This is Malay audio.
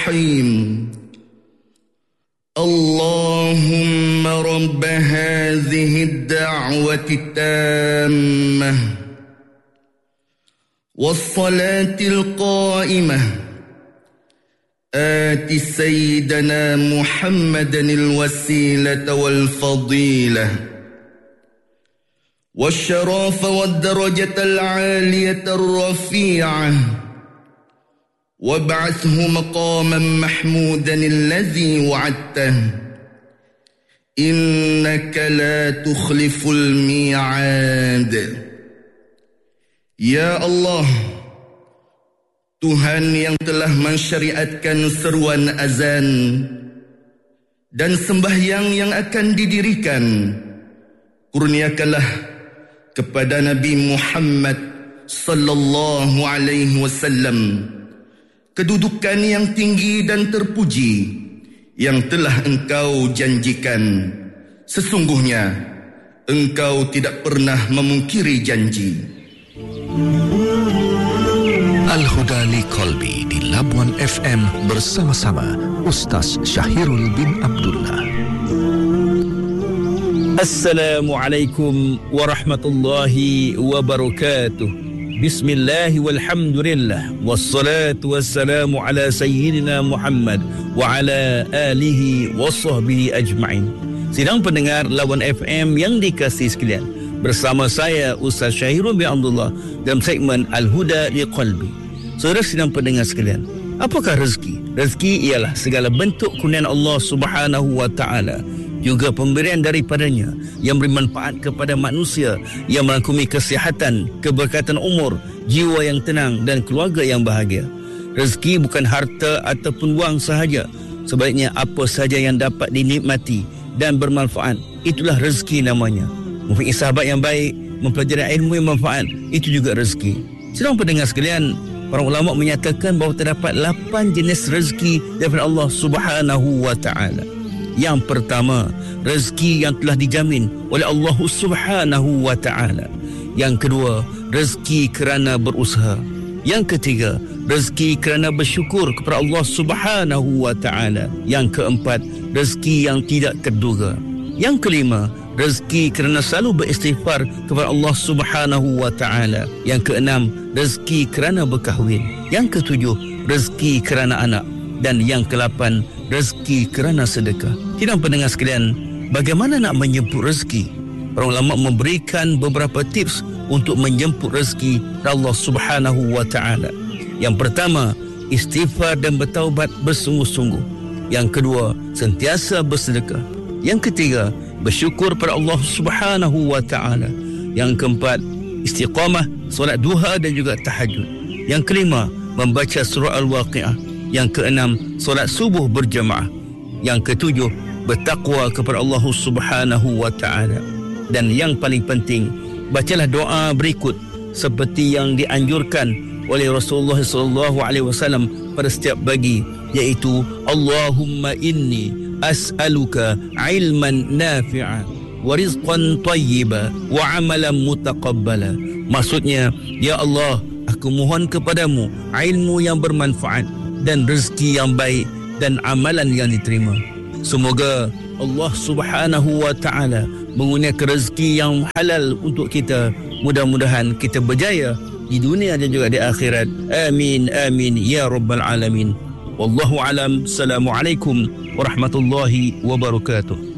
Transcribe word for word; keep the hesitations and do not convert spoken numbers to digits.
الرحيم اللهم رب هذه الدعوة التامة والصلاة القائمة آت سيدنا محمدا الوسيلة والفضيلة والشرف والدرجة العالية الرفيعة وابعثه مقاما محمودا الذي وعدته إنك لا تخلف الميعاد. Ya Allah, Tuhan yang telah mensyariatkan seruan azan dan sembahyang yang akan didirikan, kurniakanlah kepada Nabi Muhammad sallallahu alaihi wasallam kedudukan yang tinggi dan terpuji yang telah Engkau janjikan. Sesungguhnya Engkau tidak pernah memungkiri janji. Al-Huda li Qalbi di Labuan F M bersama-sama Ustaz Syahirul bin Abdullah. Assalamualaikum warahmatullahi wabarakatuh. Bismillah walhamdulillah wassalatu wassalamu ala sayyidina Muhammad wa ala alihi wa sahbihi ajma'in. Sidang pendengar Labuan F M yang dikasihi sekalian, bersama saya Ustaz Syahirul bin Abdullah dalam segmen Al-Huda li Qalbi. Saudara sidang pendengar sekalian, apakah rezeki? Rezeki ialah segala bentuk kurniaan Allah Subhanahu wa taala, juga pemberian daripadanya yang beri manfaat kepada manusia, yang merangkumi kesihatan, keberkatan umur, jiwa yang tenang dan keluarga yang bahagia. Rezeki bukan harta ataupun wang sahaja. Sebaliknya apa sahaja yang dapat dinikmati dan bermanfaat, itulah rezeki namanya. Mempunyai sahabat yang baik, mempelajari ilmu yang manfaat, itu juga rezeki. Sedang pendengar sekalian, para ulama menyatakan bahawa terdapat lapan jenis rezeki daripada Allah Subhanahu wa taala. Yang pertama, rezeki yang telah dijamin oleh Allah Subhanahu wa taala. Yang kedua, rezeki kerana berusaha. Yang ketiga, rezeki kerana bersyukur kepada Allah Subhanahu wa taala. Yang keempat, rezeki yang tidak terduga. Yang kelima, rezeki kerana selalu beristighfar kepada Allah Subhanahu wa taala. Yang keenam, rezeki kerana berkahwin. Yang ketujuh, rezeki kerana anak. Dan yang kelapan, rezeki kerana sedekah. Sidang pendengar sekalian, bagaimana nak menjemput rezeki? Para ulama memberikan beberapa tips untuk menjemput rezeki Allah Subhanahu wa taala. Yang pertama, istighfar dan bertaubat bersungguh-sungguh. Yang kedua, sentiasa bersedekah. Yang ketiga, bersyukur pada Allah Subhanahu wa taala. Yang keempat, istiqamah, solat duha dan juga tahajud. Yang kelima, membaca surah Al-Waqiah. Yang keenam, solat subuh berjamaah. Yang ketujuh, bertakwa kepada Allah Subhanahu wa taala. Dan yang paling penting, bacalah doa berikut seperti yang dianjurkan oleh Rasulullah sallallahu alaihi wasallam pada setiap pagi, iaitu Allahumma inni as'aluka ilman nafi'a wa rizqan tayyiba wa amalan mutaqabbala. Maksudnya, ya Allah, aku mohon kepadamu ilmu yang bermanfaat dan rezeki yang baik dan amalan yang diterima. Semoga Allah Subhanahu wa taala mengurniakan rezeki yang halal untuk kita. Mudah-mudahan kita berjaya di dunia dan juga di akhirat. Amin amin ya rabbal alamin. Wallahu alam. Assalamualaikum warahmatullahi wabarakatuh.